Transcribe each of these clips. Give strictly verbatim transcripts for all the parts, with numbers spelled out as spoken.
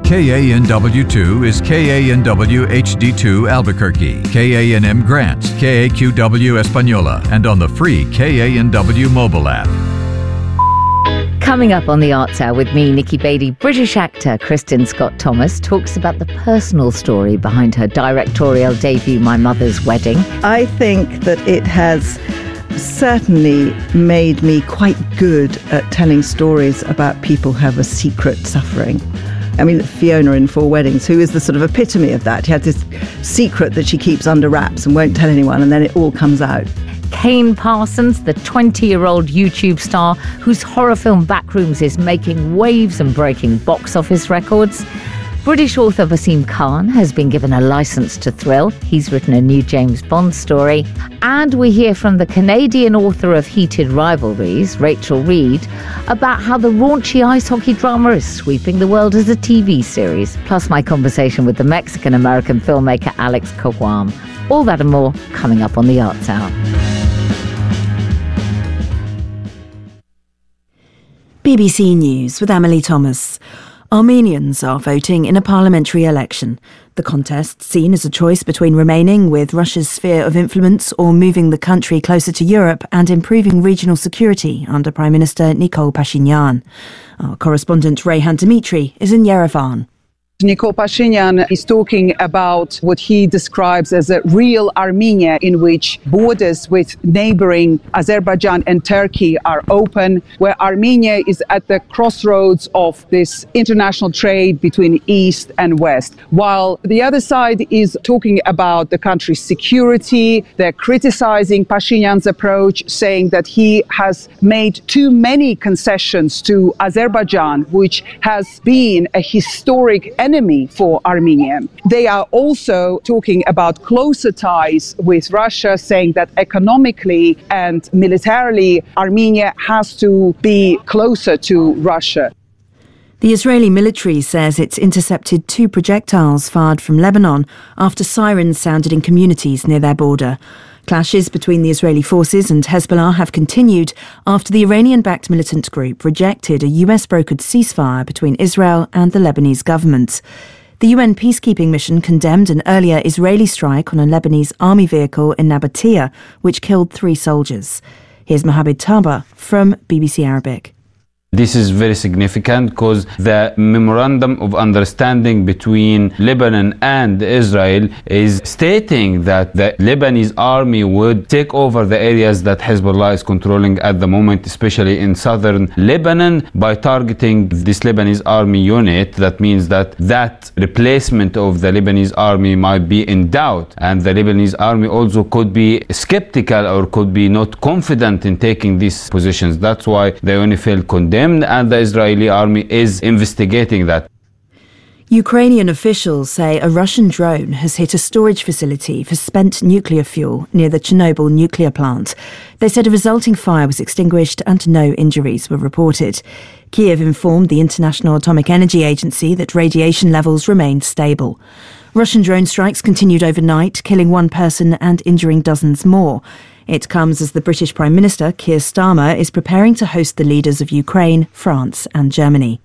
K A N W two is K A N W H D two Albuquerque, K A N M Grants, K A Q W Española, and on the free K A N W mobile app. Coming up on the Arts Hour with me, Nikki Bailey, British actor Kristin Scott Thomas talks about the personal story behind her directorial debut, My Mother's Wedding. I think that it has certainly made me quite good at telling stories about people who have a secret suffering. I mean, Fiona in Four Weddings, who is the sort of epitome of that. She had this secret that she keeps under wraps and won't tell anyone, and then it all comes out. Kane Parsons, the twenty-year-old YouTube star whose horror film Backrooms is making waves and breaking box office records. British author Wasim Khan has been given a licence to thrill. He's written a new James Bond story. And we hear from the Canadian author of Heated Rivalries, Rachel Reed, about how the raunchy ice hockey drama is sweeping the world as a T V series. Plus my conversation with the Mexican-American filmmaker Alex Caguam. All that and more coming up on the Arts Hour. B B C News with Emily Thomas. Armenians are voting in a parliamentary election. The contest, seen as a choice between remaining with Russia's sphere of influence or moving the country closer to Europe and improving regional security under Prime Minister Nikol Pashinyan. Our correspondent Rayhan Dimitri is in Yerevan. Nikol Pashinyan is talking about what he describes as a real Armenia in which borders with neighboring Azerbaijan and Turkey are open, where Armenia is at the crossroads of this international trade between East and West. While the other side is talking about the country's security, they're criticizing Pashinyan's approach, saying that he has made too many concessions to Azerbaijan, which has been a historic enemy for Armenia. They are also talking about closer ties with Russia, saying that economically and militarily, Armenia has to be closer to Russia. The Israeli military says it's intercepted two projectiles fired from Lebanon after sirens sounded in communities near their border. Clashes between the Israeli forces and Hezbollah have continued after the Iranian-backed militant group rejected a U S-brokered ceasefire between Israel and the Lebanese government. The U N peacekeeping mission condemned an earlier Israeli strike on a Lebanese army vehicle in Nabatea, which killed three soldiers. Here's Mohamed Taba from B B C Arabic. This is very significant because the memorandum of understanding between Lebanon and Israel is stating that the Lebanese army would take over the areas that Hezbollah is controlling at the moment, especially in southern Lebanon, by targeting this Lebanese army unit. That means that that replacement of the Lebanese army might be in doubt, and the Lebanese army also could be skeptical or could be not confident in taking these positions. That's why they only feel condemned, and the Israeli army is investigating that. Ukrainian officials say a Russian drone has hit a storage facility for spent nuclear fuel near the Chernobyl nuclear plant. They said a resulting fire was extinguished and no injuries were reported. Kiev informed the International Atomic Energy Agency that radiation levels remained stable. Russian drone strikes continued overnight, killing one person and injuring dozens more. It comes as the British Prime Minister, Keir Starmer, is preparing to host the leaders of Ukraine, France and Germany.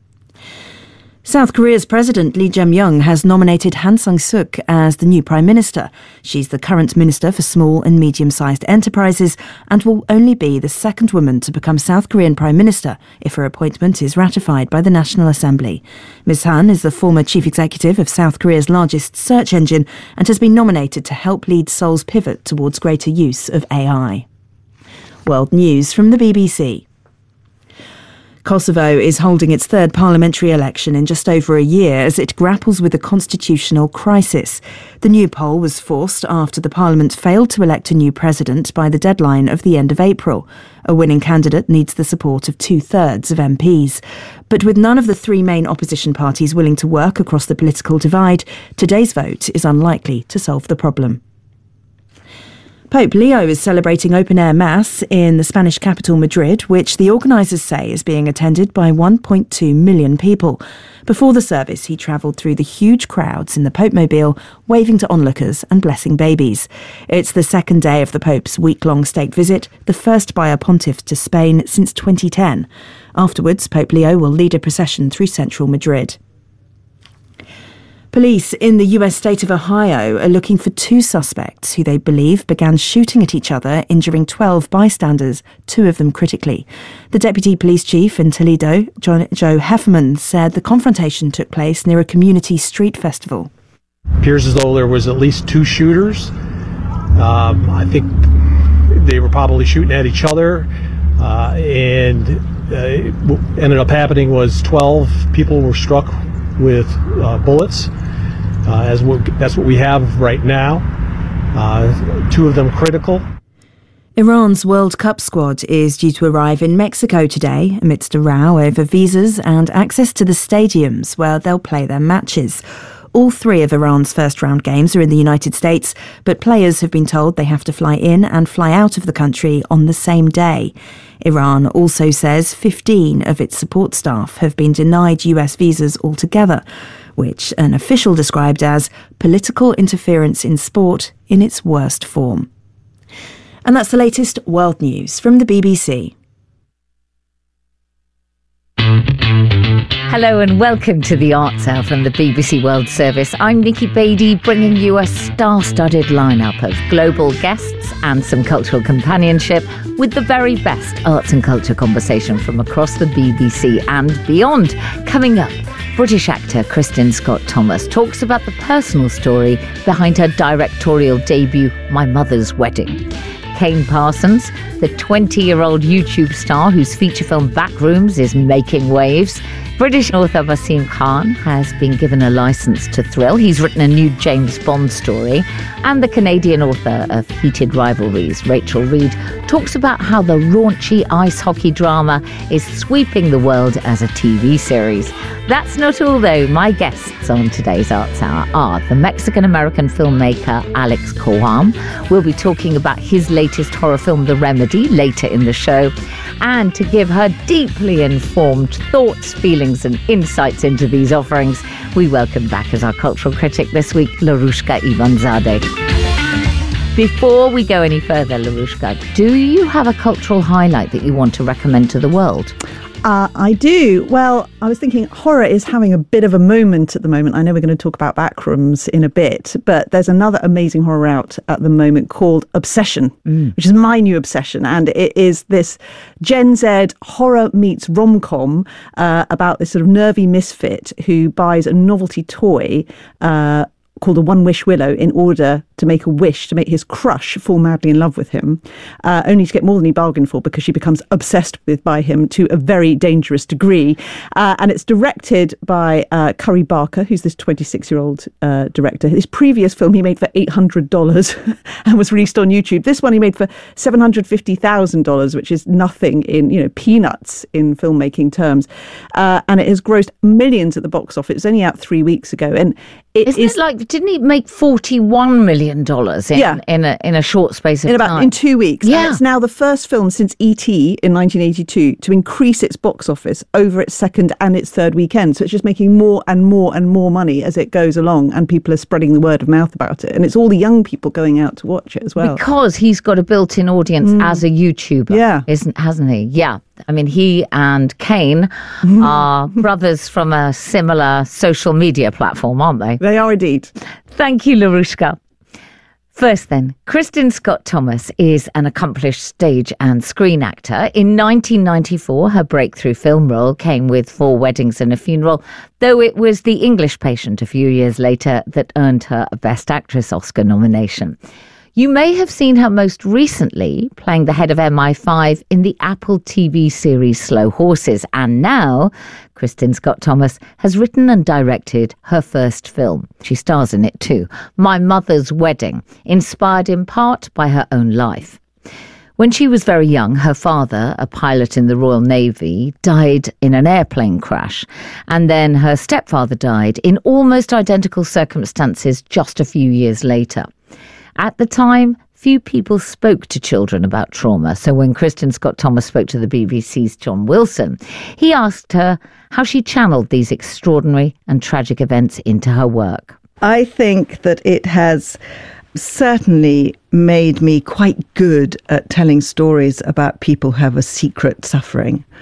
South Korea's President Lee Jae-myung has nominated Han Sang-suk as the new Prime Minister. She's the current Minister for Small and Medium-Sized Enterprises and will only be the second woman to become South Korean Prime Minister if her appointment is ratified by the National Assembly. Miz Han is the former chief executive of South Korea's largest search engine and has been nominated to help lead Seoul's pivot towards greater use of A I. World News from the B B C. Kosovo is holding its third parliamentary election in just over a year as it grapples with a constitutional crisis. The new poll was forced after the parliament failed to elect a new president by the deadline of the end of April. A winning candidate needs the support of two-thirds of M Ps. But with none of the three main opposition parties willing to work across the political divide, today's vote is unlikely to solve the problem. Pope Leo is celebrating open-air Mass in the Spanish capital Madrid, which the organisers say is being attended by one point two million people. Before the service, he travelled through the huge crowds in the Pope-mobile, waving to onlookers and blessing babies. It's the second day of the Pope's week-long state visit, the first by a pontiff to Spain since twenty ten. Afterwards, Pope Leo will lead a procession through central Madrid. Police in the U S state of Ohio are looking for two suspects who they believe began shooting at each other, injuring twelve bystanders, two of them critically. The deputy police chief in Toledo, John, Joe Hefferman, said the confrontation took place near a community street festival. It appears as though there was at least two shooters. Um, I think they were probably shooting at each other, uh, and uh, what ended up happening was twelve people were struck with uh, bullets. Uh, as what, that's what we have right now. Uh, two of them critical. Iran's World Cup squad is due to arrive in Mexico today amidst a row over visas and access to the stadiums where they'll play their matches. All three of Iran's first-round games are in the United States, but players have been told they have to fly in and fly out of the country on the same day. Iran also says fifteen of its support staff have been denied U S visas altogether, which an official described as political interference in sport in its worst form. And that's the latest world news from the B B C. Hello and welcome to the Arts Hour from the B B C World Service. I'm Nikki Beattie, bringing you a star-studded lineup of global guests and some cultural companionship with the very best arts and culture conversation from across the B B C and beyond. Coming up, British actor Kristin Scott Thomas talks about the personal story behind her directorial debut, My Mother's Wedding. Kane Parsons, the twenty-year-old YouTube star whose feature film Backrooms is making waves. British author Wasim Khan has been given a licence to thrill. He's written a new James Bond story. And the Canadian author of Heated Rivalries, Rachel Reed, talks about how the raunchy ice hockey drama is sweeping the world as a T V series. That's not all, though. My guests on today's Arts Hour are the Mexican-American filmmaker Alex Cuarón. We'll be talking about his latest horror film, The Remedy, later in the show. And to give her deeply informed thoughts, feelings and insights into these offerings, we welcome back as our cultural critic this week, Larushka Ivanzadeh. Before we go any further, Larushka, do you have a cultural highlight that you want to recommend to the world? Uh, I do. Well, I was thinking horror is having a bit of a moment at the moment. I know we're going to talk about Backrooms in a bit, but there's another amazing horror out at the moment called Obsession, mm. which is my new obsession. And it is this Gen Z horror meets rom-com uh, about this sort of nervy misfit who buys a novelty toy uh, called a One-Wish Willow in order to make a wish to make his crush fall madly in love with him, uh, only to get more than he bargained for because she becomes obsessed with by him to a very dangerous degree. Uh, and it's directed by uh, Curry Barker, who's this twenty-six-year-old uh, director. His previous film he made for eight hundred dollars and was released on YouTube. This one he made for seven hundred fifty thousand dollars, which is nothing in, you know, peanuts in filmmaking terms. Uh, and it has grossed millions at the box office. It was only out three weeks ago. And it Isn't is it like, didn't he make forty-one million dollars in, yeah. in, a, in a short space of in about time? in two weeks. Yeah. And it's now the first film since E T in nineteen eighty-two to increase its box office over its second and its third weekend. So it's just making more and more and more money as it goes along, and people are spreading the word of mouth about it. And it's all the young people going out to watch it as well. Because he's got a built-in audience mm. as a YouTuber, yeah. isn't hasn't he? Yeah. I mean, he and Kane are brothers from a similar social media platform, aren't they? They are indeed. Thank you, Larushka. First then, Kristin Scott Thomas is an accomplished stage and screen actor. In nineteen ninety-four, her breakthrough film role came with Four Weddings and a Funeral, though it was The English Patient a few years later that earned her a Best Actress Oscar nomination. You may have seen her most recently playing the head of M I five in the Apple T V series Slow Horses. And now, Kristin Scott Thomas has written and directed her first film. She stars in it too, My Mother's Wedding, inspired in part by her own life. When she was very young, her father, a pilot in the Royal Navy, died in an airplane crash. And then her stepfather died in almost identical circumstances just a few years later. At the time, few people spoke to children about trauma, so when Kristin Scott Thomas spoke to the B B C's John Wilson, he asked her how she channeled these extraordinary and tragic events into her work. I think that it has certainly made me quite good at telling stories about people who have a secret suffering.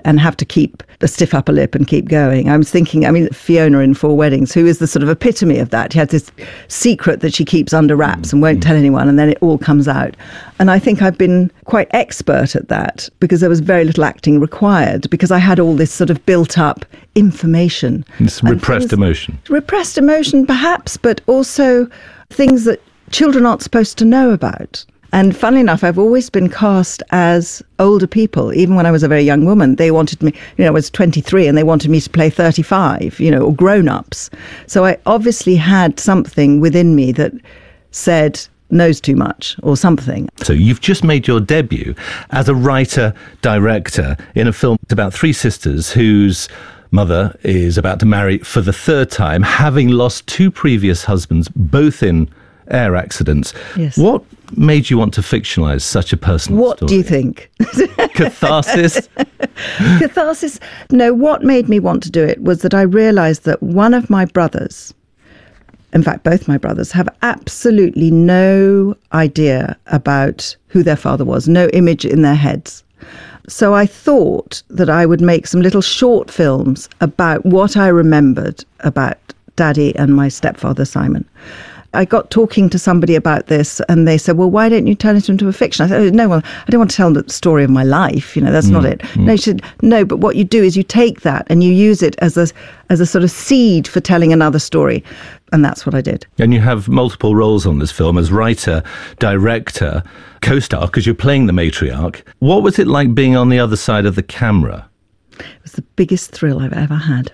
and have to keep a stiff upper lip and keep going. I was thinking, I mean, Fiona in Four Weddings, who is the sort of epitome of that. She has this secret that she keeps under wraps and won't tell anyone, and then it all comes out. And I think I've been quite expert at that because there was very little acting required, because I had all this sort of built up information. It's repressed emotion. Repressed emotion, perhaps, but also things that children aren't supposed to know about. And funnily enough, I've always been cast as older people. Even when I was a very young woman, they wanted me, you know, I was twenty-three and they wanted me to play thirty-five, you know, or grown-ups. So I obviously had something within me that said, knows too much or something. So you've just made your debut as a writer-director in a film about three sisters whose mother is about to marry for the third time, having lost two previous husbands, both in air accidents. Yes. What made you want to fictionalise such a personal what story? What do you think? Catharsis? Catharsis? No, what made me want to do it was that I realised that one of my brothers, in fact, both my brothers, have absolutely no idea about who their father was, no image in their heads. So I thought that I would make some little short films about what I remembered about Daddy and my stepfather, Simon. I got talking to somebody about this and they said, well, why don't you turn it into a fiction? I said, oh, no, well, I don't want to tell the story of my life. You know, that's mm, not it. Mm. No, she said, no, but what you do is you take that and you use it as a, as a sort of seed for telling another story. And that's what I did. And you have multiple roles on this film as writer, director, co-star, because you're playing the matriarch. What was it like being on the other side of the camera? It was the biggest thrill I've ever had.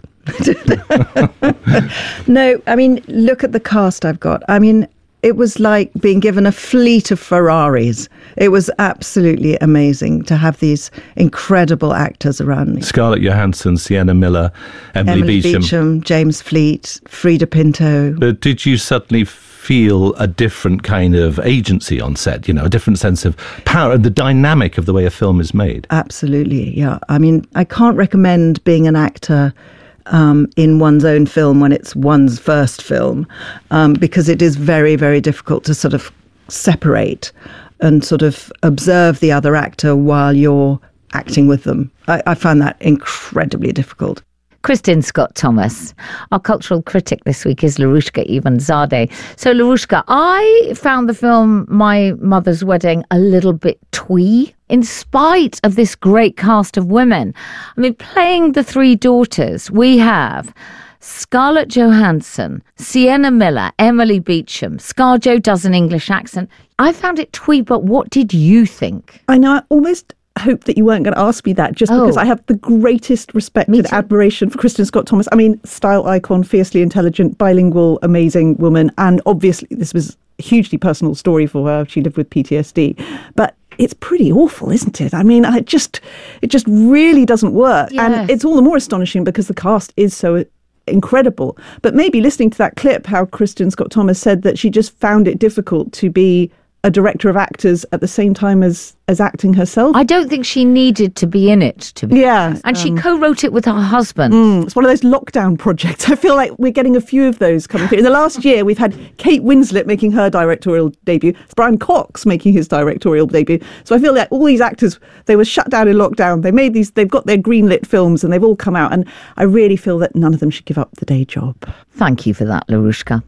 No, I mean, look at the cast I've got. I mean, it was like being given a fleet of Ferraris. It was absolutely amazing to have these incredible actors around me. Scarlett Johansson, Sienna Miller, Emily, Emily Beecham. Beecham, James Fleet, Frida Pinto. But did you suddenly feel a different kind of agency on set, you know, a different sense of power and the dynamic of the way a film is made? Absolutely, yeah. I mean, I can't recommend being an actor Um, in one's own film when it's one's first film, um, because it is very, very difficult to sort of separate and sort of observe the other actor while you're acting with them. I, I find that incredibly difficult. Kristin Scott Thomas. Our cultural critic this week is Larushka Ivanzadeh. So, Larushka, I found the film My Mother's Wedding a little bit twee, in spite of this great cast of women. I mean, playing the three daughters, we have Scarlett Johansson, Sienna Miller, Emily Beecham. ScarJo does an English accent. I found it twee, but what did you think? I know, I almost hoped that you weren't going to ask me that, just oh. because I have the greatest respect and admiration for Kristin Scott Thomas. I mean, style icon, fiercely intelligent, bilingual, amazing woman. And obviously this was a hugely personal story for her. She lived with P T S D. But it's pretty awful, isn't it? I mean, I just it just really doesn't work. Yes. And it's all the more astonishing because the cast is so incredible. But maybe listening to that clip, how Kristin Scott Thomas said that she just found it difficult to be a director of actors at the same time as as acting herself. I don't think she needed to be in it, to be yeah, honest. And um, she co-wrote it with her husband. Mm, it's one of those lockdown projects. I feel like we're getting a few of those coming through. In the last year, we've had Kate Winslet making her directorial debut. It's Brian Cox making his directorial debut. So I feel like all these actors, they were shut down in lockdown. They made these, they've got their greenlit films and they've all come out. And I really feel that none of them should give up the day job. Thank you for that, Larushka.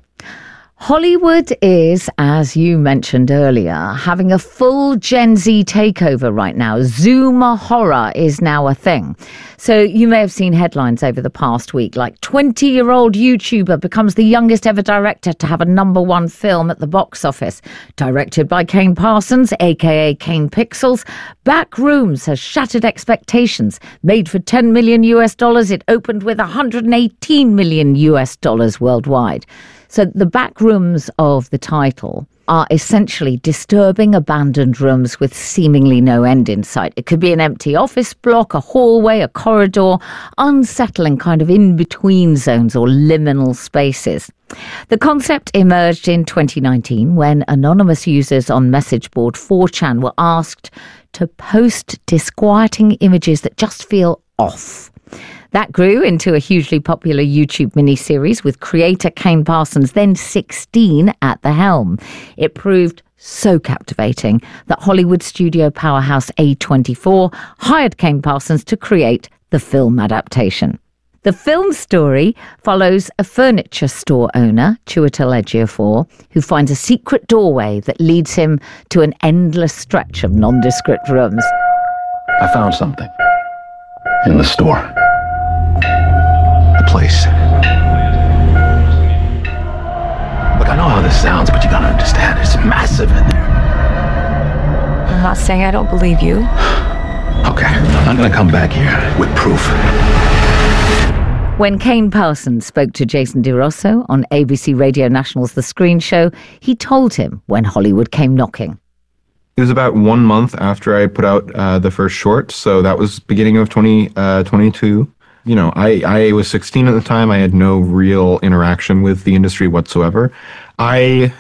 Hollywood is, as you mentioned earlier, having a full Gen Z takeover right now. Zoomer horror is now a thing. So you may have seen headlines over the past week, like twenty-year-old YouTuber becomes the youngest ever director to have a number one film at the box office. Directed by Kane Parsons, a k a. Kane Pixels, Backrooms has shattered expectations. Made for ten million US dollars, it opened with one hundred eighteen million US dollars worldwide. So the back rooms of the title are essentially disturbing abandoned rooms with seemingly no end in sight. It could be an empty office block, a hallway, a corridor, unsettling kind of in-between zones or liminal spaces. The concept emerged in twenty nineteen when anonymous users on message board four chan were asked to post disquieting images that just feel off. That grew into a hugely popular YouTube miniseries with creator Kane Parsons, then sixteen, at the helm. It proved so captivating that Hollywood studio powerhouse A twenty-four hired Kane Parsons to create the film adaptation. The film story follows a furniture store owner, Chiwetel Ejiofor, who finds a secret doorway that leads him to an endless stretch of nondescript rooms. I found something in the store. The place. Look, I know how this sounds, but you gotta understand, it's massive in there. I'm not saying I don't believe you. Okay, I'm gonna come back here with proof. When Kane Parsons spoke to Jason DeRosso on A B C Radio National's The Screen Show, he told him when Hollywood came knocking. It was about one month after I put out uh, the first short, so that was beginning of twenty twenty-two. You know, I, I was sixteen at the time. I had no real interaction with the industry whatsoever. I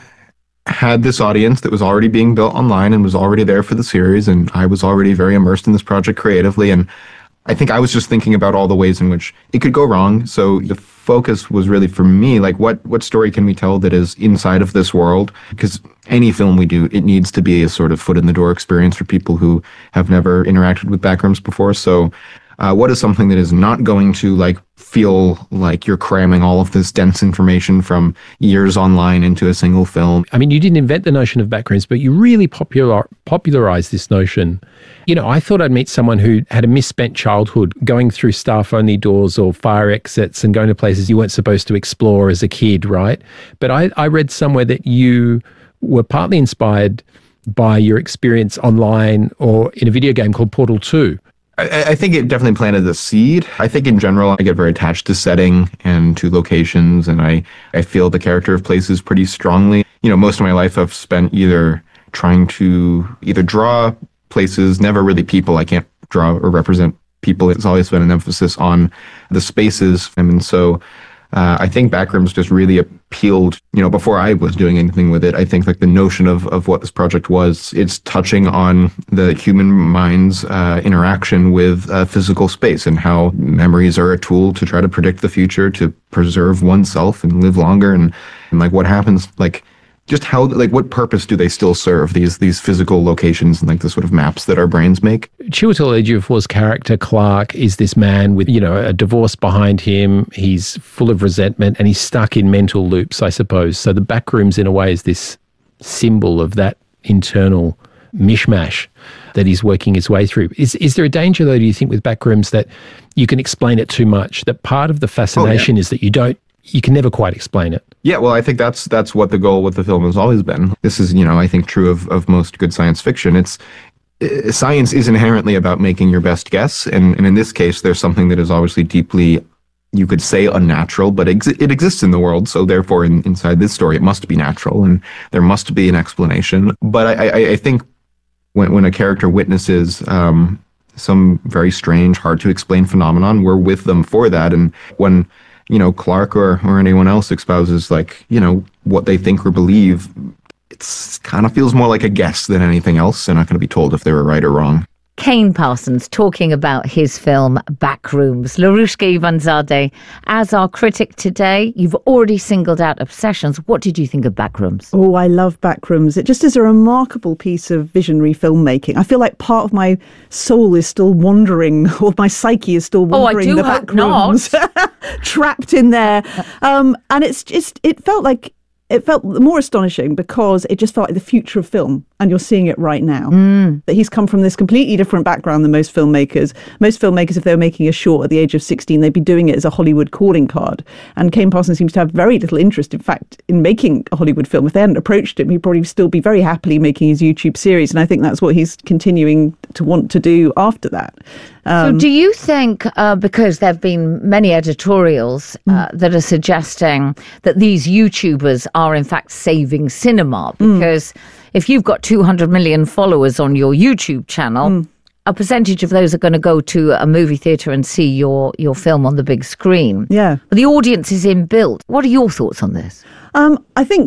had this audience that was already being built online and was already there for the series, and I was already very immersed in this project creatively, and I think I was just thinking about all the ways in which it could go wrong. So the focus was really for me, like what, what story can we tell that is inside of this world? Because any film we do, it needs to be a sort of foot in the door experience for people who have never interacted with backrooms before. So uh, what is something that is not going to like feel like you're cramming all of this dense information from years online into a single film? I mean, you didn't invent the notion of backrooms, but you really popular, popularized this notion. You know, I thought I'd meet someone who had a misspent childhood going through staff-only doors or fire exits and going to places you weren't supposed to explore as a kid, right? But I, I read somewhere that you were partly inspired by your experience online or in a video game called Portal two. I, I think it definitely planted the seed. I think in general, I get very attached to setting and to locations, and I, I feel the character of places pretty strongly. You know, most of my life I've spent either trying to either draw places, never really people. I can't draw or represent people. It's always been an emphasis on the spaces. I mean, so uh, I think Backrooms just really appealed, you know, before I was doing anything with it. I think like the notion of, of what this project was, it's touching on the human mind's uh, interaction with uh, physical space and how memories are a tool to try to predict the future, to preserve oneself and live longer. And, and like what happens, like, just how, like, what purpose do they still serve, these these physical locations and, like, the sort of maps that our brains make? Chiwetel Ejiofor's character, Clark, is this man with, you know, a divorce behind him. He's full of resentment and he's stuck in mental loops, I suppose. So the Backrooms, in a way, is this symbol of that internal mishmash that he's working his way through. Is is there a danger, though, do you think, with Backrooms that you can explain it too much, that part of the fascination oh, yeah. is that you don't, you can never quite explain it? Yeah, well, I think that's that's what the goal with the film has always been. This is, you know, I think true of, of most good science fiction. It's uh, science is inherently about making your best guess, and, and in this case, there's something that is obviously deeply, you could say, unnatural, but ex- it exists in the world, so therefore, in, inside this story, it must be natural, and there must be an explanation. But I, I, I think when when a character witnesses um, some very strange, hard-to-explain phenomenon, we're with them for that, and when you know, Clark or, or anyone else espouses, like, you know, what they think or believe, it's kind of feels more like a guess than anything else. They're not going to be told if they were right or wrong. Kane Parsons talking about his film Backrooms. Larushka Ivanzadeh, as our critic today, you've already singled out Obsessions. What did you think of Backrooms? Oh, I love Backrooms. It just is a remarkable piece of visionary filmmaking. I feel like part of my soul is still wandering, or my psyche is still wandering oh, I do the hope Backrooms, not. trapped in there. Um, and it's just, it felt like, it felt more astonishing because it just felt like the future of film, and you're seeing it right now. Mm. That he's come from this completely different background than most filmmakers. Most filmmakers, if they were making a short at the age of sixteen, they'd be doing it as a Hollywood calling card. And Kane Parsons seems to have very little interest, in fact, in making a Hollywood film. If they hadn't approached him, he'd probably still be very happily making his YouTube series. And I think that's what he's continuing to want to do after that. Um, so do you think, uh, because there have been many editorials uh, mm. that are suggesting that these YouTubers are in fact saving cinema, because mm. if you've got two hundred million followers on your YouTube channel, mm. a percentage of those are going to go to a movie theatre and see your, your film on the big screen. Yeah. But the audience is inbuilt. What are your thoughts on this? Um, I think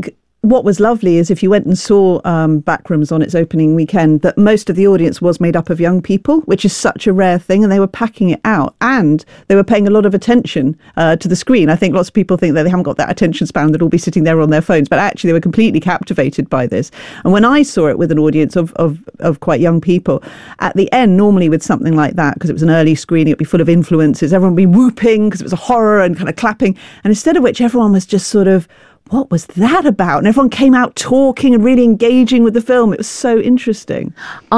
what was lovely is if you went and saw um, Backrooms on its opening weekend, that most of the audience was made up of young people, which is such a rare thing, and they were packing it out, and they were paying a lot of attention uh, to the screen. I think lots of people think that they haven't got that attention span, that will be sitting there on their phones, but actually they were completely captivated by this. And when I saw it with an audience of, of, of quite young people, at the end, normally with something like that, because it was an early screening, it'd be full of influencers, everyone would be whooping because it was a horror and kind of clapping, and instead of which everyone was just sort of, what was that about? And everyone came out talking and really engaging with the film. It was so interesting.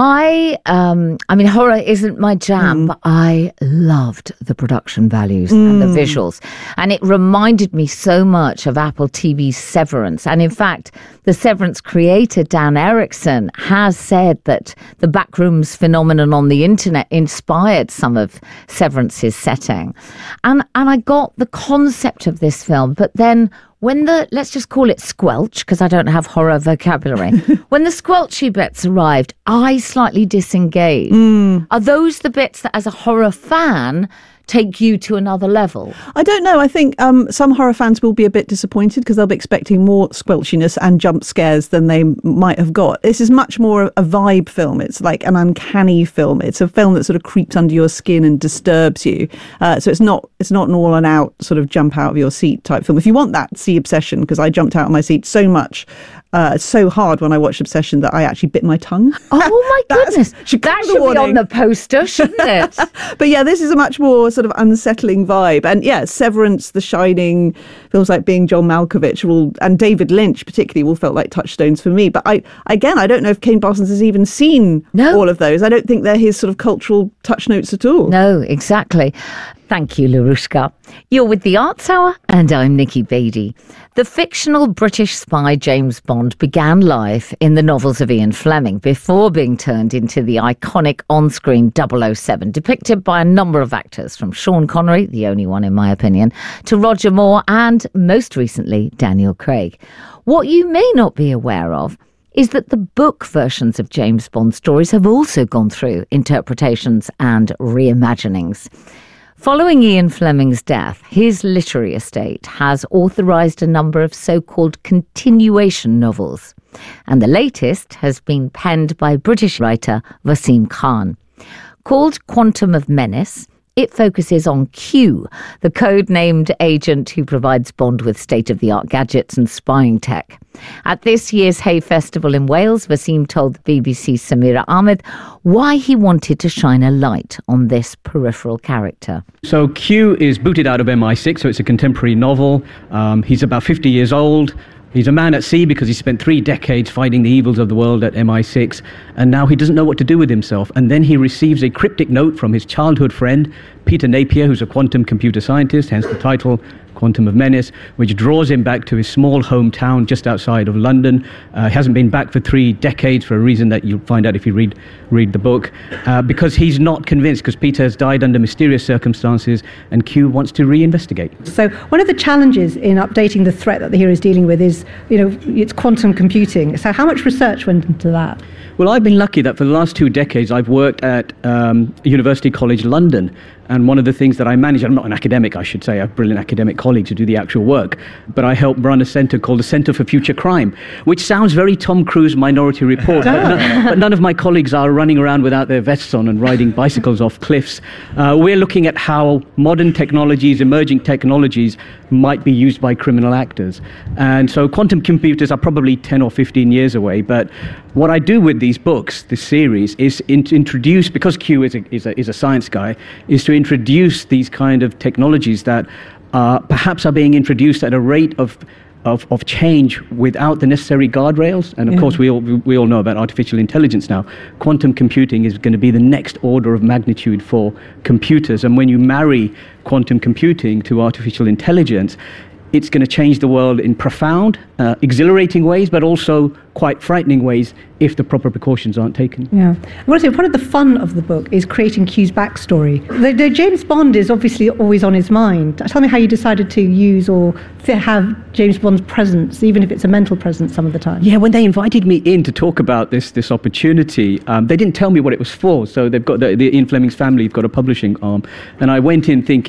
I, um, I mean, horror isn't my jam, mm. but I loved the production values mm. and the visuals. And it reminded me so much of Apple T V's Severance. And in fact, the Severance creator, Dan Erickson, has said that the Backrooms phenomenon on the internet inspired some of Severance's setting. And, and I got the concept of this film, but then when the, let's just call it squelch, because I don't have horror vocabulary, when the squelchy bits arrived, I slightly disengaged. Mm. Are those the bits that, as a horror fan, take you to another level? I don't know. I think um, some horror fans will be a bit disappointed because they'll be expecting more squelchiness and jump scares than they might have got. This is much more a vibe film. It's like an uncanny film. It's a film that sort of creeps under your skin and disturbs you. Uh, so it's not it's not an all and out sort of jump out of your seat type film. If you want that, see Obsession, because I jumped out of my seat so much, uh, so hard when I watched Obsession that I actually bit my tongue. Oh my goodness. That should be on the poster, shouldn't it? But yeah, this is a much more sort of unsettling vibe. And yeah, Severance, The Shining, films like Being John Malkovich, will, and David Lynch particularly, all felt like touchstones for me. But I again, I don't know if Kane Parsons has even seen no. all of those. I don't think they're his sort of cultural touch notes at all. No, exactly. Thank you, Larushka. You're with The Arts Hour, and I'm Nikki Beattie. The fictional British spy James Bond began life in the novels of Ian Fleming before being turned into the iconic on-screen double oh seven, depicted by a number of actors, from Sean Connery, the only one in my opinion, to Roger Moore and, most recently, Daniel Craig. What you may not be aware of is that the book versions of James Bond stories have also gone through interpretations and reimaginings. Following Ian Fleming's death, his literary estate has authorised a number of so-called continuation novels, and the latest has been penned by British writer Wasim Khan. Called Quantum of Menace, it focuses on Q, the code-named agent who provides Bond with state-of-the-art gadgets and spying tech. At this year's Hay Festival in Wales, Wasim told the B B C's Samira Ahmed why he wanted to shine a light on this peripheral character. So Q is booted out of M I six, so it's a contemporary novel. Um, he's about fifty years old. He's a man at sea because he spent three decades fighting the evils of the world at M I six, and now he doesn't know what to do with himself. And then he receives a cryptic note from his childhood friend, Peter Napier, who's a quantum computer scientist, hence the title, Quantum of Menace, which draws him back to his small hometown just outside of London. Uh, he hasn't been back for three decades for a reason that you'll find out if you read read the book, uh, because he's not convinced, because Peter has died under mysterious circumstances, and Q wants to reinvestigate. So one of the challenges in updating the threat that the hero is dealing with is, you know, it's quantum computing. So how much research went into that? Well, I've been lucky that for the last two decades I've worked at um, University College London, and one of the things that I manage, I'm not an academic, I should say, I have brilliant academic colleagues who do the actual work, but I help run a centre called the Centre for Future Crime, which sounds very Tom Cruise Minority Report, but, no, but none of my colleagues are running around without their vests on and riding bicycles off cliffs. Uh, we're looking at how modern technologies, emerging technologies, might be used by criminal actors. And so quantum computers are probably ten or fifteen years away, but what I do with these books, this series, is in, to introduce, because Q is a, is, a, is a science guy, is to introduce these kind of technologies that uh, perhaps are being introduced at a rate of Of, of change without the necessary guardrails. And of yeah. course, we all, we all know about artificial intelligence now. Quantum computing is going to be the next order of magnitude for computers. And when you marry quantum computing to artificial intelligence, it's going to change the world in profound, uh, exhilarating ways, but also quite frightening ways if the proper precautions aren't taken. Yeah. I want to say, part of the fun of the book is creating Q's backstory. The, the James Bond is obviously always on his mind. Tell me how you decided to use or have James Bond's presence, even if it's a mental presence some of the time. Yeah, when they invited me in to talk about this this opportunity, um, they didn't tell me what it was for. So they've got, the, the Ian Fleming's family have got a publishing arm. And I went in thinking,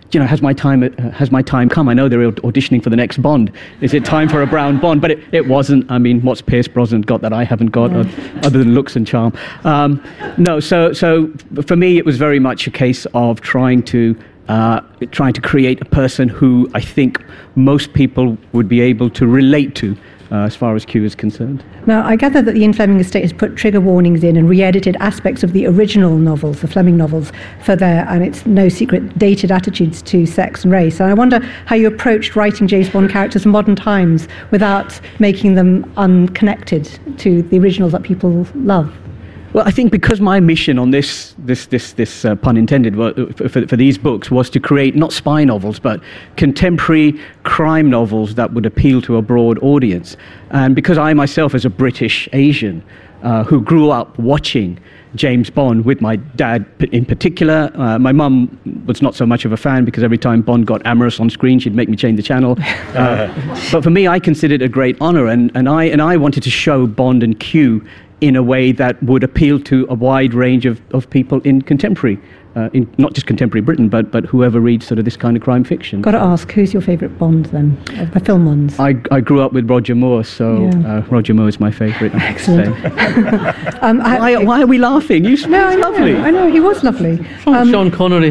you know, has my time uh, has my time come? I know they're auditioning for the next Bond. Is it time for a brown Bond? But it, it wasn't. I mean, what's Pierce Brosnan got that I haven't got, yeah. uh, other than looks and charm? Um, no, so so for me, it was very much a case of trying to uh, trying to create a person who I think most people would be able to relate to. Uh, as far as Q is concerned. Now, I gather that the Ian Fleming estate has put trigger warnings in and re-edited aspects of the original novels, the Fleming novels, for their, and it's no secret, dated attitudes to sex and race. And I wonder how you approached writing James Bond characters in modern times without making them unconnected to the originals that people love. Well, I think because my mission on this, this, this, this uh, pun intended, for, for, for these books was to create not spy novels, but contemporary crime novels that would appeal to a broad audience. And because I myself, as a British Asian uh, who grew up watching James Bond with my dad in particular, uh, my mum was not so much of a fan because every time Bond got amorous on screen, she'd make me change the channel. Uh, but for me, I considered it a great honour, and, and I and I wanted to show Bond and Q in a way that would appeal to a wide range of, of people in contemporary, uh, in not just contemporary Britain, but but whoever reads sort of this kind of crime fiction. Got to ask, who's your favourite Bond then, of the film ones? I, I grew up with Roger Moore, so Yeah. uh, Roger Moore is my favourite. Excellent. um, I, why, why are we laughing? You no, I know, lovely. I know, he was lovely. Um, Sean Connery.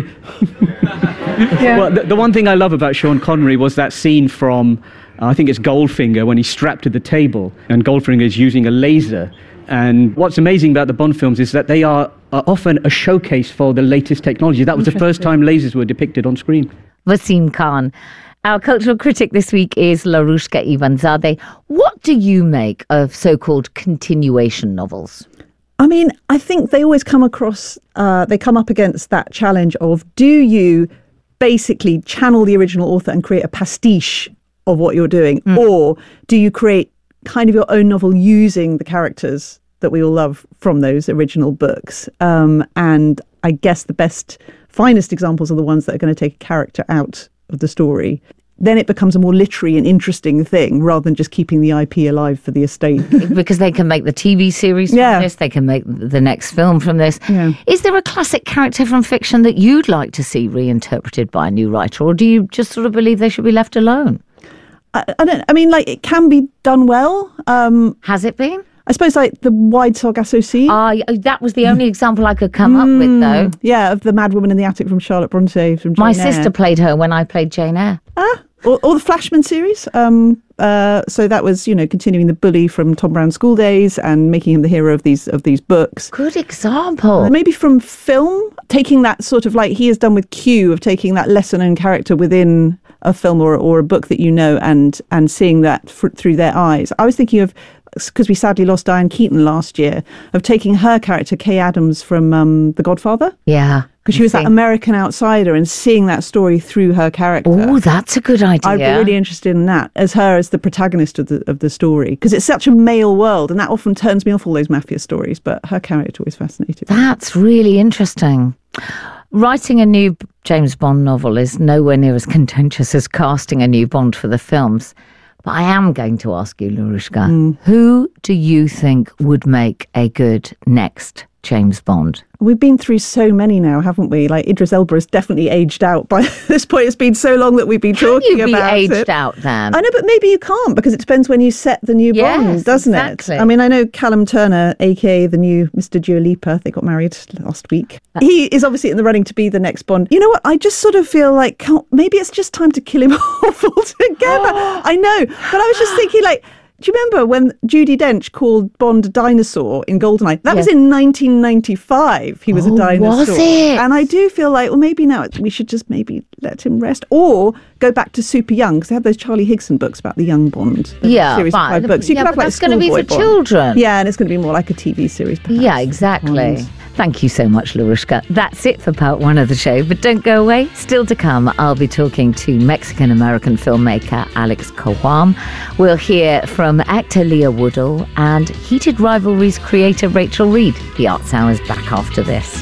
Yeah. Well, the, the one thing I love about Sean Connery was that scene from, uh, I think it's Goldfinger, when he's strapped to the table, and Goldfinger is using a laser. And what's amazing about the Bond films is that they are, are often a showcase for the latest technology. That was the first time lasers were depicted on screen. Wasim Khan. Our cultural critic this week is Larushka Ivanzadeh. What do you make of so-called continuation novels? I mean, I think they always come across, uh, they come up against that challenge of, do you basically channel the original author and create a pastiche of what you're doing? Mm. Or do you create kind of your own novel using the characters that we all love from those original books? Um, and I guess the best, finest examples are the ones that are going to take a character out of the story. Then it becomes a more literary and interesting thing rather than just keeping the I P alive for the estate. Because they can make the T V series from Yeah. this, they can make the next film from this. Yeah. Is there a classic character from fiction that you'd like to see reinterpreted by a new writer, or do you just sort of believe they should be left alone? I, I don't. I mean, like, it can be done well. Um, Has it been? I suppose, like, the Wide Sargasso Sea. Ah, uh, that was the only example I could come up with, though. Yeah, of the Mad Woman in the Attic from Charlotte Bronte. From Jane My Eyre. sister played her when I played Jane Eyre. Ah, or, or the Flashman series. Um, uh, so that was, you know, continuing the bully from Tom Brown's school days and making him the hero of these of these books. Good example. Maybe from film, taking that sort of, like he has done with Q, of taking that lesser known character within a film or or a book that you know, and and seeing that f- through their eyes. I was thinking of, because we sadly lost Diane Keaton last year, of taking her character, Kay Adams, from um, The Godfather. Yeah. Because she was that American outsider, and seeing that story through her character. Oh, that's a good idea. I'd be really interested in that, as her as the protagonist of the of the story, because it's such a male world, and that often turns me off all those mafia stories. But her character always fascinated me. That's really interesting. Writing a new James Bond novel is nowhere near as contentious as casting a new Bond for the films. But I am going to ask you, Larushka, mm. who do you think would make a good next James Bond? We've been through so many now, haven't we? Like, Idris Elba has definitely aged out by this point. It's been so long that we've been Can talking you be about aged it. out then? I know, but maybe you can't, because it depends when you set the new Yes, Bond, doesn't exactly. it? I mean, I know Callum Turner, aka the new Mister Dua Lipa, they got married last week. He is obviously in the running to be the next Bond. You know what? I just sort of feel like, can't, maybe it's just time to kill him off altogether. I know, but I was just thinking, like, do you remember when Judi Dench called Bond a dinosaur in GoldenEye? That Yes. was in nineteen ninety-five. He was Oh, a dinosaur. was it? And I do feel like, well, maybe now we should just maybe let him rest, or go back to super young, because they have those Charlie Higson books about the young Bond. The Yeah, series of but- five books. You yeah, can have but like that's gonna be Schoolboy for Bond. children. Yeah, and it's going to be more like a T V series. Perhaps. Yeah, exactly. Bond. Thank you so much, Larushka. That's it for part one of the show, but don't go away. Still to come, I'll be talking to Mexican-American filmmaker Alex Coham. We'll hear from actor Leah Woodall and Heated Rivalries creator Rachel Reed. The Arts Hour is back after this.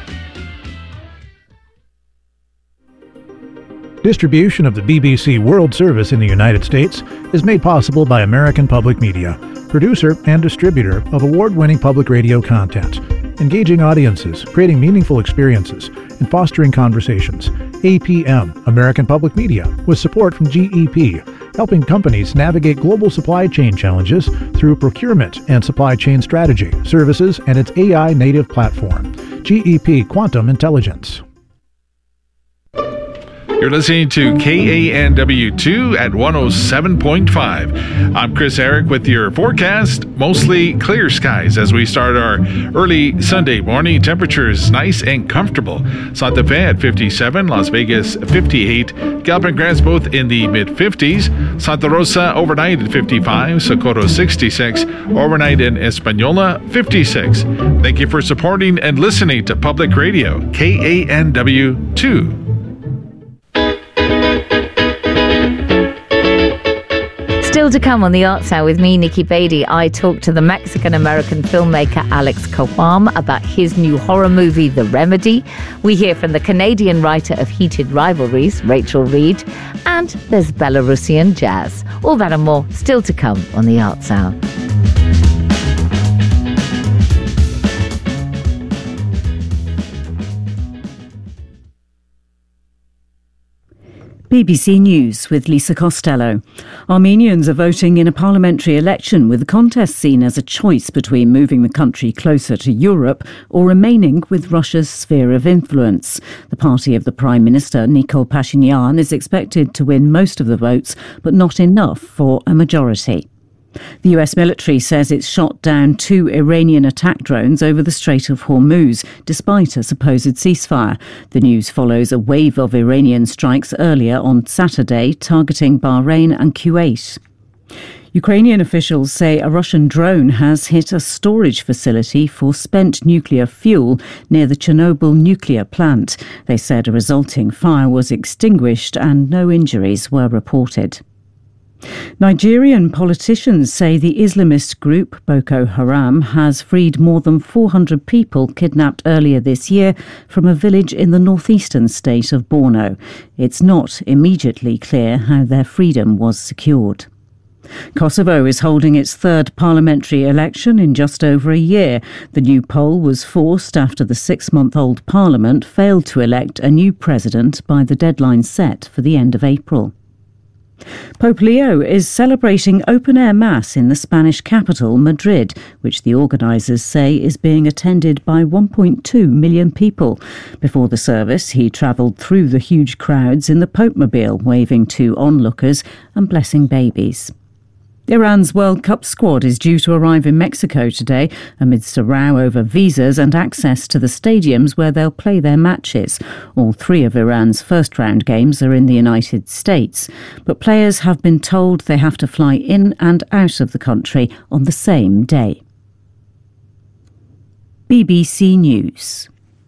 Distribution of the B B C World Service in the United States is made possible by American Public Media, producer and distributor of award-winning public radio content. engaging audiences, creating meaningful experiences, and fostering conversations. A P M, American Public Media, with support from G E P, helping companies navigate global supply chain challenges through procurement and supply chain strategy, services, and its A I-native platform. G E P Quantum Intelligence. You're listening to K A N W two at one oh seven point five. I'm Chris Eric with your forecast. Mostly clear skies as we start our early Sunday morning. Temperatures nice and comfortable. Santa Fe at fifty-seven, Las Vegas fifty-eight, Gallup and Grants both in the mid-fifties. Santa Rosa overnight at fifty-five, Socorro sixty-six, overnight in Española fifty-six. Thank you for supporting and listening to Public Radio, K A N W two. Still to come on the Arts Hour with me, Nikki Beatty, I talked to the Mexican-American filmmaker Alex Cuam about his new horror movie, The Remedy. We hear from the Canadian writer of Heated Rivalries, Rachel Reed, and there's Belarusian jazz. All that and more still to come on the Arts Hour. B B C News with Lisa Costello. Armenians are voting in a parliamentary election with the contest seen as a choice between moving the country closer to Europe or remaining with Russia's sphere of influence. The party of the Prime Minister, Nikol Pashinyan, is expected to win most of the votes, but not enough for a majority. The U S military says it's shot down two Iranian attack drones over the Strait of Hormuz, despite a supposed ceasefire. The news follows a wave of Iranian strikes earlier on Saturday, targeting Bahrain and Kuwait. Ukrainian officials say a Russian drone has hit a storage facility for spent nuclear fuel near the Chernobyl nuclear plant. They said a resulting fire was extinguished and no injuries were reported. Nigerian politicians say the Islamist group Boko Haram has freed more than four hundred people kidnapped earlier this year from a village in the northeastern state of Borno. It's not immediately clear how their freedom was secured. Kosovo is holding its third parliamentary election in just over a year. The new poll was forced after the six-month-old parliament failed to elect a new president by the deadline set for the end of April. Pope Leo is celebrating open-air mass in the Spanish capital, Madrid, which the organisers say is being attended by one point two million people. Before the service, he travelled through the huge crowds in the Pope-mobile, waving to onlookers and blessing babies. Iran's World Cup squad is due to arrive in Mexico today amidst a row over visas and access to the stadiums where they'll play their matches. All three of Iran's first-round games are in the United States, but players have been told they have to fly in and out of the country on the same day. B B C News.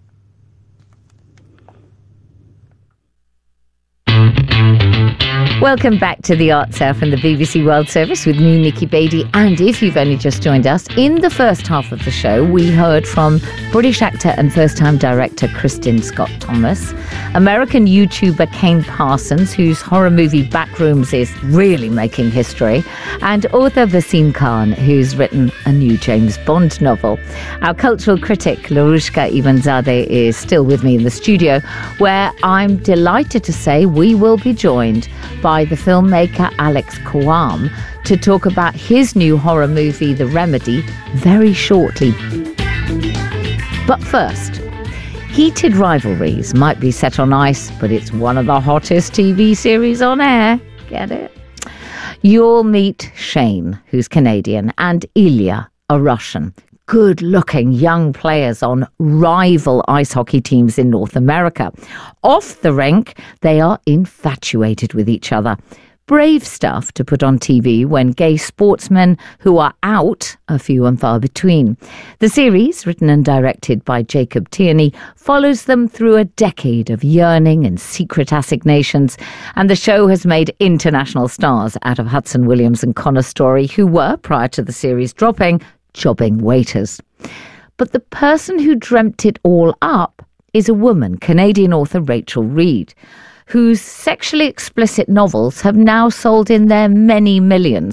Welcome back to the Arts Hour from the B B C World Service with me, Nikki Beatty. And if you've only just joined us, in the first half of the show, we heard from British actor and first-time director Kristin Scott Thomas, American YouTuber Kane Parsons, whose horror movie Backrooms is really making history, and author Vaseem Khan, who's written a new James Bond novel. Our cultural critic, Larushka Ivanzadeh, is still with me in the studio, where I'm delighted to say we will be joined by the filmmaker Alex Cuam to talk about his new horror movie, The Remedy, very shortly. But first, Heated Rivalries might be set on ice, but it's one of the hottest T V series on air. Get it? You'll meet Shane, who's Canadian, and Ilya, a Russian. Good-looking young players on rival ice hockey teams in North America. Off the rink, they are infatuated with each other. Brave stuff to put on T V when gay sportsmen who are out are few and far between. The series, written and directed by Jacob Tierney, follows them through a decade of yearning and secret assignations, and the show has made international stars out of Hudson Williams and Connor Story, who were, prior to the series dropping, jobbing waiters. But the person who dreamt it all up is a woman, Canadian author Rachel Reed, whose sexually explicit novels have now sold in their many millions.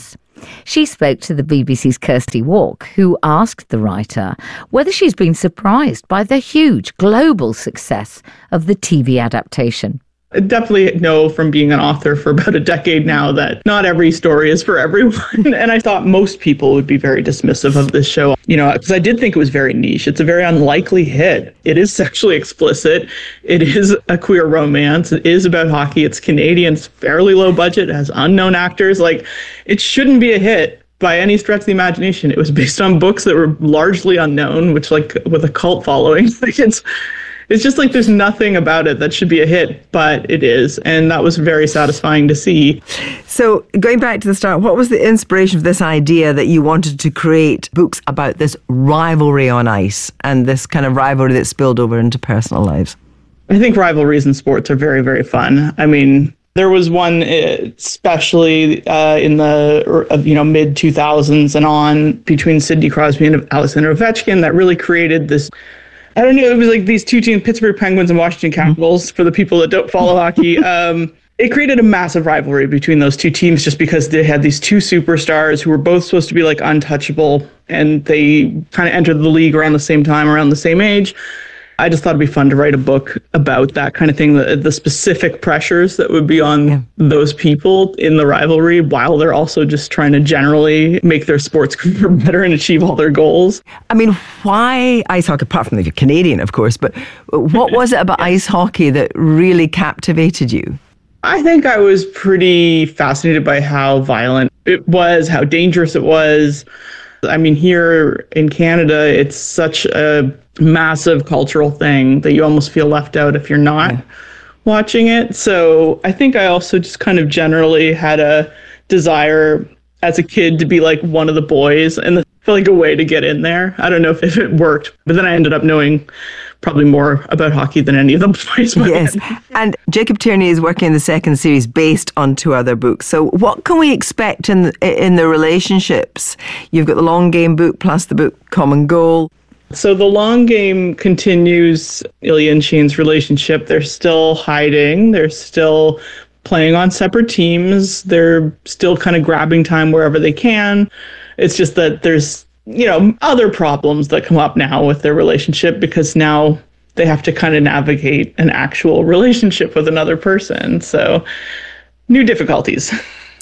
She spoke to the B B C's Kirsty Walk, who asked the writer whether she's been surprised by the huge global success of the T V adaptation. I definitely know from being an author for about a decade now that not every story is for everyone. And I thought most people would be very dismissive of this show, you know, because I did think it was very niche. It's a very unlikely hit. It is sexually explicit. It is a queer romance. It is about hockey. It's Canadian. It's fairly low budget. It has unknown actors. Like, it shouldn't be a hit by any stretch of the imagination. It was based on books that were largely unknown, which, like, with a cult following, like, it's It's just like there's nothing about it that should be a hit, but it is. And that was very satisfying to see. So going back to the start, what was the inspiration for this idea that you wanted to create books about this rivalry on ice and this kind of rivalry that spilled over into personal lives? I think rivalries in sports are very, very fun. I mean, there was one, especially uh, in the uh, you know mid two thousands and on, between Sidney Crosby and Alexander Ovechkin that really created this. I don't know, it was like these two teams, Pittsburgh Penguins and Washington Capitals, for the people that don't follow hockey. Um, it created a massive rivalry between those two teams just because they had these two superstars who were both supposed to be like untouchable, and they kind of entered the league around the same time, around the same age. I just thought it'd be fun to write a book about that kind of thing, the, the specific pressures that would be on yeah. those people in the rivalry while they're also just trying to generally make their sports career better and achieve all their goals. I mean, why ice hockey, apart from the Canadian, of course, but what was it about yeah. ice hockey that really captivated you? I think I was pretty fascinated by how violent it was, how dangerous it was. I mean, here in Canada, it's such a massive cultural thing that you almost feel left out if you're not yeah. watching it. So I think I also just kind of generally had a desire as a kid to be like one of the boys, and I feel like a way to get in there. I don't know if, if it worked, but then I ended up knowing probably more about hockey than any of the boys. Yes, and Jacob Tierney is working in the second series based on two other books. So what can we expect in the, in the relationships? You've got the Long Game book plus the book Common Goal. So the Long Game continues Ilya and Shane's relationship. They're still hiding. They're still playing on separate teams. They're still kind of grabbing time wherever they can. It's just that there's, you know, other problems that come up now with their relationship because now they have to kind of navigate an actual relationship with another person. So new difficulties.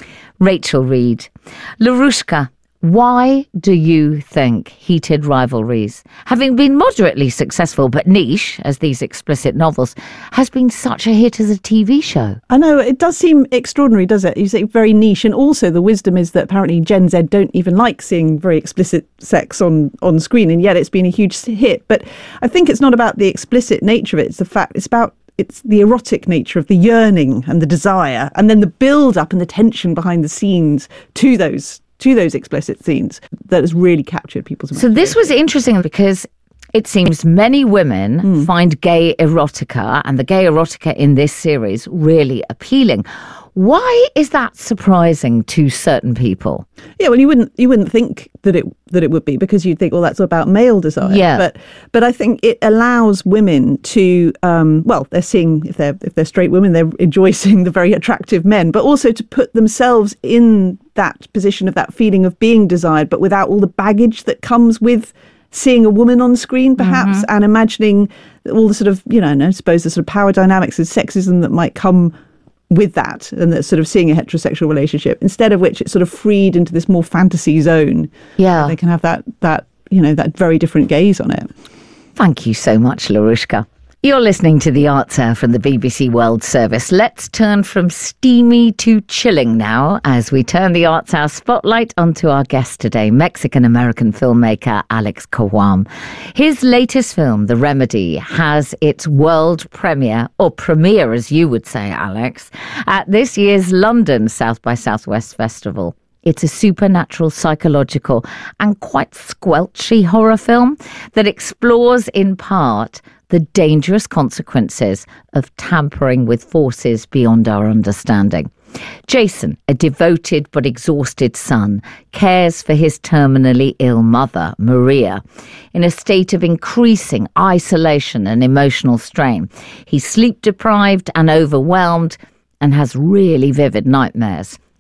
Rachel Reed. Larushka, why do you think heated rivalries, having been moderately successful but niche, as these explicit novels, has been such a hit as a T V show? I know, it does seem extraordinary, does it? You say very niche, and also the wisdom is that apparently Gen Z don't even like seeing very explicit sex on, on screen, and yet it's been a huge hit. But I think it's not about the explicit nature of it, it's the fact, it's about it's the erotic nature of the yearning and the desire, and then the build-up and the tension behind the scenes to those to those explicit scenes that has really captured people's imagination. So this was interesting because it seems many women mm. find gay erotica, and the gay erotica in this series, really appealing. Why is that surprising to certain people? Yeah, well, you wouldn't you wouldn't think that it that it would be, because you'd think, well, that's about male desire. Yeah. But but I think it allows women to um, well, they're seeing if they're if they're straight women, they're enjoy seeing the very attractive men, but also to put themselves in that position of that feeling of being desired, but without all the baggage that comes with seeing a woman on screen, perhaps, mm-hmm. and imagining all the sort of, you know, I suppose the sort of power dynamics and sexism that might come with that, and that sort of seeing a heterosexual relationship, instead of which it's sort of freed into this more fantasy zone. Yeah. They can have that, that, you know, that very different gaze on it. Thank you so much, Larushka. You're listening to The Answer from the B B C World Service. Let's turn from steamy to chilling now as we turn the Arts Hour spotlight onto our guest today, Mexican-American filmmaker Alex Cuarón. His latest film, The Remedy, has its world premiere, or premiere as you would say, Alex, at this year's London South by Southwest Festival. It's a supernatural, psychological and quite squelchy horror film that explores in part the dangerous consequences of tampering with forces beyond our understanding. Jason, a devoted but exhausted son, cares for his terminally ill mother, Maria, in a state of increasing isolation and emotional strain. He's sleep deprived and overwhelmed and has really vivid nightmares.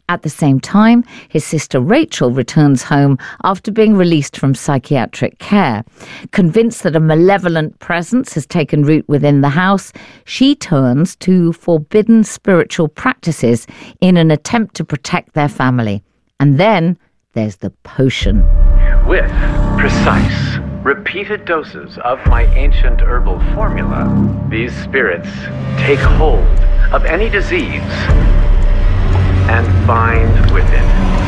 At the same time, his sister Rachel returns home after being released from psychiatric care. Convinced that a malevolent presence has taken root within the house, she turns to forbidden spiritual practices in an attempt to protect their family. And then there's the potion. With precise, repeated doses of my ancient herbal formula, these spirits take hold of any disease and bind within.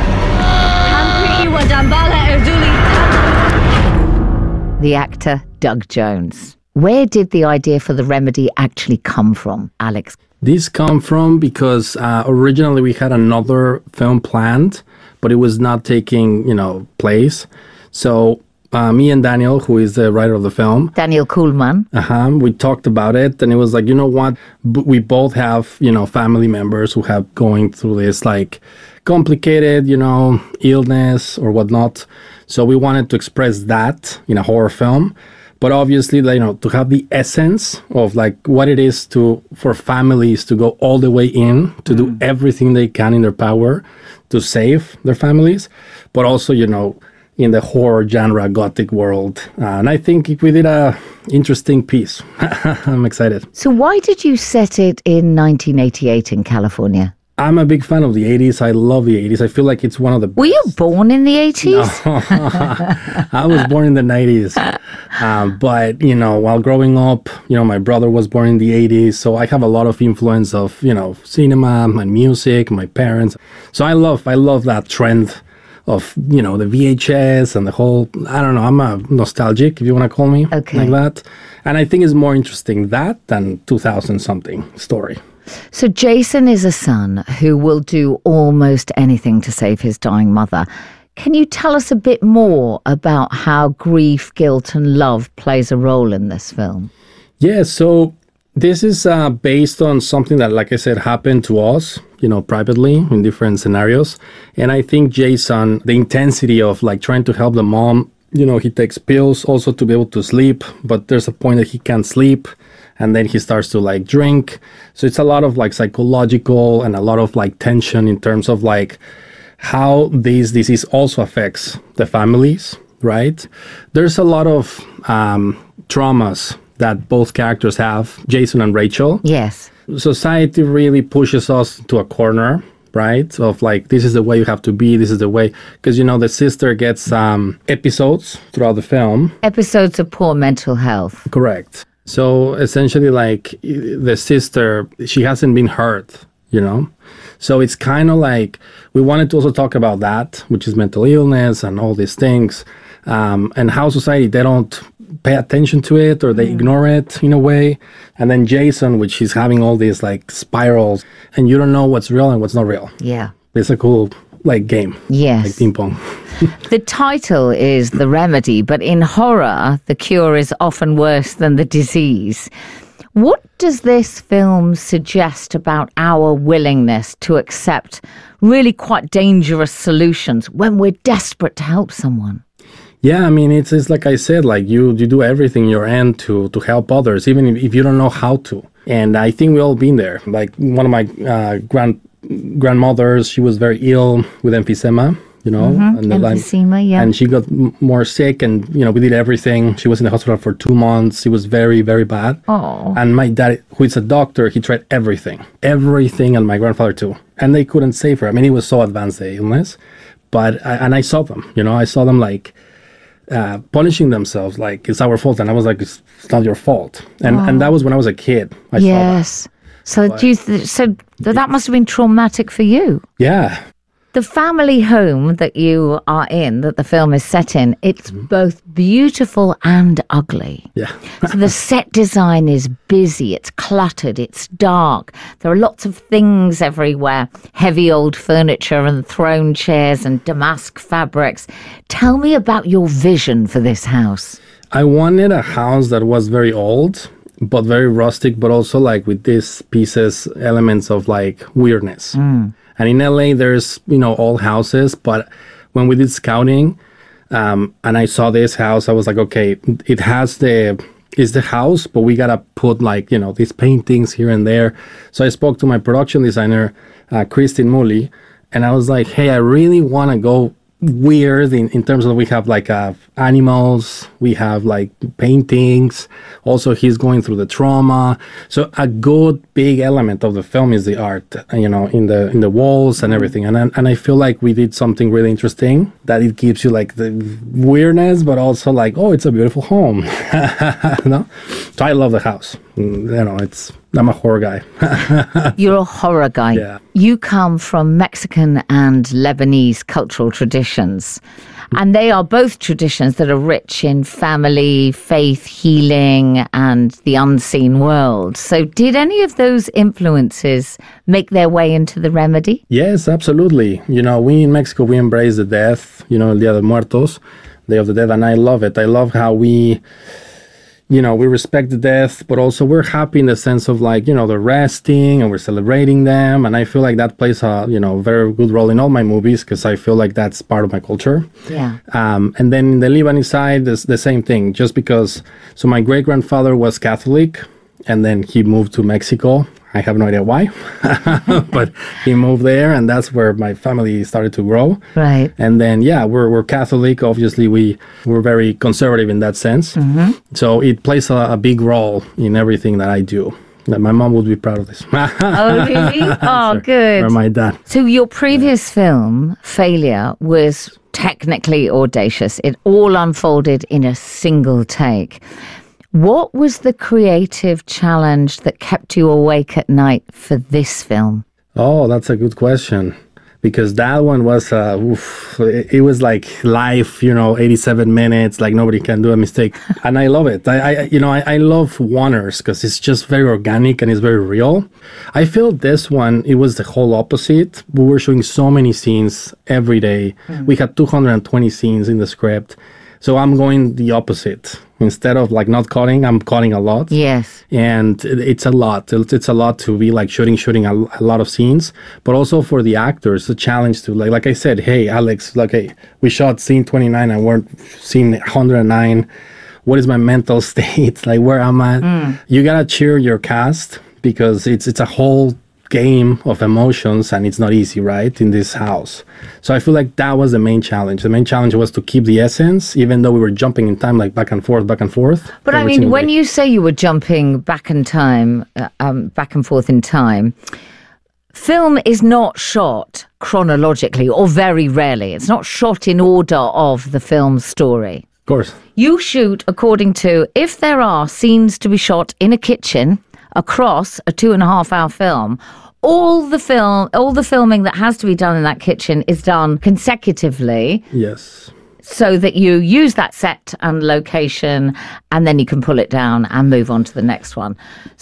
The actor Doug Jones. Where did the idea for the remedy actually come from, Alex? This come from because uh, originally we had another film planned, but it was not taking, you know, place. So uh, me and Daniel, who is the writer of the film, Daniel Kuhlman, uh-huh, we talked about it, and it was like, you know what, B- we both have, you know, family members who have going through this like complicated, you know, illness or whatnot. So we wanted to express that in a horror film. But obviously, you know, to have the essence of like what it is to for families to go all the way in, to do everything they can in their power to save their families, but also, you know, in the horror genre, gothic world. Uh, and I think we did a interesting piece. I'm excited. So why did you set it in nineteen eighty-eight in California? I'm a big fan of the eighties. I love the eighties. I feel like it's one of the best. Were you born in the eighties? No. I was born in the nineties. Um, but, you know, while growing up, you know, my brother was born in the eighties. So I have a lot of influence of, you know, cinema and music, my parents. So I love, I love that trend of, you know, the V H S and the whole, I don't know, I'm a nostalgic, if you want to call me okay. like that. And I think it's more interesting that than two thousand something story. So Jason is a son who will do almost anything to save his dying mother. Can you tell us a bit more about how grief, guilt and love plays a role in this film? Yeah, so this is uh, based on something that, like I said, happened to us, you know, privately in different scenarios. And I think Jason, the intensity of like trying to help the mom, you know, he takes pills also to be able to sleep, but there's a point that he can't sleep. And then he starts to like drink. So it's a lot of like psychological and a lot of like tension in terms of like how this disease also affects the families, right? There's a lot of um, traumas that both characters have, Jason and Rachel. Yes. Society really pushes us to a corner, right? Of like, this is the way you have to be, this is the way. Because, you know, the sister gets um, episodes throughout the film. Episodes of poor mental health. Correct. So essentially, like, the sister, she hasn't been hurt, you know? So it's kind of like, we wanted to also talk about that, which is mental illness and all these things, um, and how society, they don't pay attention to it or they mm. ignore it in a way. And then Jason, which he's having all these, like, spirals, and you don't know what's real and what's not real. Yeah. It's a cool, like, game. Yes. Like ping pong. The title is The Remedy, but in horror, the cure is often worse than the disease. What does this film suggest about our willingness to accept really quite dangerous solutions when we're desperate to help someone? Yeah, I mean, it's, it's like I said, like you, you do everything in your end to, to help others, even if, if you don't know how to. And I think we've all been there. Like one of my uh, grand grandmothers, she was very ill with emphysema. You know, mm-hmm. and, emphysema, yeah. And she got m- more sick, and you know, we did everything. She was in the hospital for two months. It was very, very bad. Oh. And my dad, who is a doctor, he tried everything, everything, and my grandfather too, and they couldn't save her. I mean, it was so advanced, the illness, but I, and I saw them. You know, I saw them like uh, punishing themselves, like it's our fault, and I was like, it's, it's not your fault, and oh. and that was when I was a kid. I yes. saw that. So, but, do you th- so that must have been traumatic for you. Yeah. The family home that you are in, that the film is set in, it's mm-hmm. both beautiful and ugly. Yeah. So the set design is busy, it's cluttered, it's dark. There are lots of things everywhere, heavy old furniture and throne chairs and damask fabrics. Tell me about your vision for this house. I wanted a house that was very old, but very rustic, but also like with these pieces, elements of like weirdness. Mm. And in L A, there's, you know, old houses. But when we did scouting um, and I saw this house, I was like, okay, it has the, it's the house, but we got to put like, you know, these paintings here and there. So I spoke to my production designer, uh, Christine Mully, And I was like, hey, I really want to go weird in, in terms of we have like uh, animals, we have like paintings. Also, he's going through the trauma. So a good big element of the film is the art, you know, in the in the walls and everything. And and I feel like we did something really interesting that it gives you like the weirdness, but also like, oh, it's a beautiful home. No? So I love the house. You know, it's I'm a horror guy. You're a horror guy. Yeah. You come from Mexican and Lebanese cultural traditions. And they are both traditions that are rich in family, faith, healing, and the unseen world. So did any of those influences make their way into The Remedy? Yes, absolutely. You know, we in Mexico, we embrace the death, you know, El Día de Muertos, Day of the Dead, and I love it. I love how we... You know, we respect the death, but also we're happy in the sense of like, you know, they're resting and we're celebrating them. And I feel like that plays a, you know, very good role in all my movies because I feel like that's part of my culture. Yeah. Um, and then in the Lebanese side, it's the same thing. Just because, so my great-grandfather was Catholic and then he moved to Mexico. I have no idea why, but he moved there and that's where my family started to grow. Right. And then, yeah, we're we're Catholic. Obviously, we, we're very conservative in that sense. Mm-hmm. So it plays a, a big role in everything that I do. That my mom would be proud of this. Oh, really? Oh, Sure. good. Or my dad. So your previous film, Failure, was technically audacious. It all unfolded in a single take. What was the creative challenge that kept you awake at night for this film? Oh, that's a good question. Because that one was, uh, oof, it, it was like live, you know, eighty-seven minutes, like nobody can do a mistake. And I love it. I, I you know, I, I love Wonders because it's just very organic and it's very real. I feel this one, it was the whole opposite. We were showing so many scenes every day. Mm. We had two hundred twenty scenes in the script. So I'm going the opposite. Instead of like not cutting, I'm cutting a lot. Yes. And it's a lot. It's a lot to be like shooting, shooting a, a lot of scenes. But also for the actors, a challenge to like, like I said, hey, Alex, like, hey, we shot scene twenty-nine and we're scene one hundred nine. What is my mental state? Like, where am I? Mm. You gotta cheer your cast because it's it's a whole game of emotions and it's not easy, right, in this house. So I feel like that was the main challenge. The main challenge was to keep the essence, even though we were jumping in time, like back and forth, back and forth. But I mean, when you say you were jumping back in time, uh, um, back and forth in time, film is not shot chronologically or very rarely. It's not shot in order of the film's story. Of course. You shoot according to, if there are scenes to be shot in a kitchen across a two and a half hour film, all the film, all the filming that has to be done in that kitchen is done consecutively. Yes. So that you use that set and location and then you can pull it down and move on to the next one.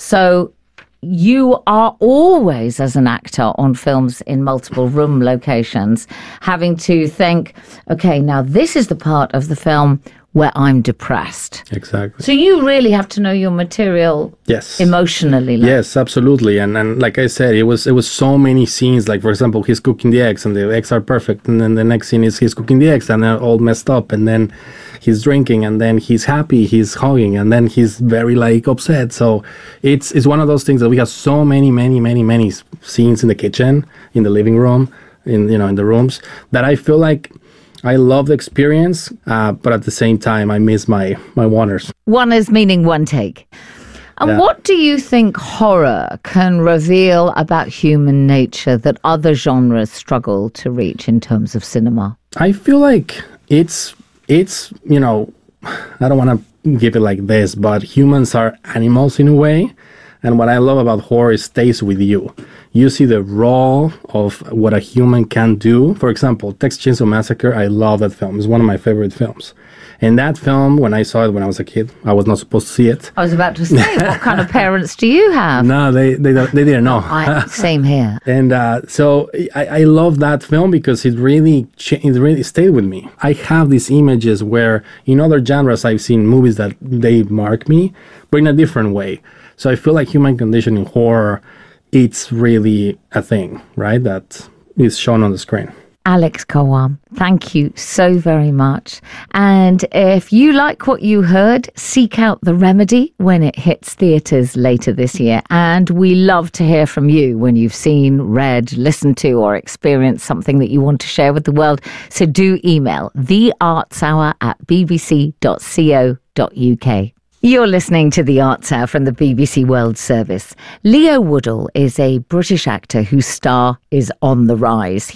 So you are always, as an actor on films in multiple room locations, having to think, okay, now this is the part of the film where I'm depressed. Exactly. So you really have to know your material yes. emotionally. Like. Yes, absolutely. And and like I said, it was it was so many scenes. Like, for example, he's cooking the eggs and the eggs are perfect. And then the next scene is he's cooking the eggs and they're all messed up. And then he's drinking and then he's happy, he's hugging, and then he's very like upset. So it's it's one of those things that we have so many, many, many, many scenes in the kitchen, in the living room, in you know, in the rooms, that I feel like I love the experience, uh, but at the same time, I miss my, my Wonders. One is meaning one take. And Yeah. what do you think horror can reveal about human nature that other genres struggle to reach in terms of cinema? I feel like it's, it's you know, I don't want to give it like this, but humans are animals in a way. And what I love about horror is it stays with you. You see the raw of what a human can do. For example, Texas Chainsaw Massacre, I love that film. It's one of my favorite films. And that film, when I saw it when I was a kid, I was not supposed to see it. I was about to say, what kind of parents do you have? No, they they, they didn't know. I, same here. And uh, so I, I love that film because it really cha- it really stayed with me. I have these images where in other genres I've seen movies that they mark me, but in a different way. So I feel like human condition in horror, it's really a thing, right? That is shown on the screen. Alex Kowam, thank you so very much. And if you like what you heard, seek out The Remedy when it hits theatres later this year. And we love to hear from you when you've seen, read, listened to, or experienced something that you want to share with the world. So do email the arts hour at b b c dot co dot u k. You're listening to The Arts Hour from the B B C World Service. Leo Woodall is a British actor whose star is on the rise.